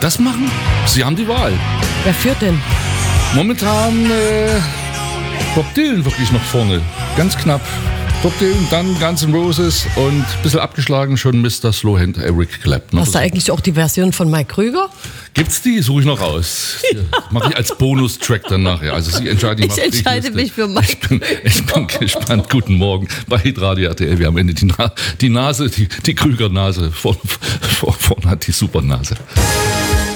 das machen? Sie haben die Wahl. Wer führt denn? Momentan Bob Dylan wirklich noch vorne. Ganz knapp. Bob Dylan, dann Guns N' Roses und ein bisschen abgeschlagen schon Mr. Slowhand Eric Clapton. Hast du eigentlich auch die Version von Mike Krüger? Gibt's die? Suche ich noch raus. Ja. Mache ich als Bonustrack dann nachher. Also Sie entscheiden. Ich entscheide mich für Mike Krüger. Ich bin gespannt. Guten Morgen bei Hitradio RTL. Wir haben Ende die Nase, die Krüger-Nase. Vorne hat die Supernase.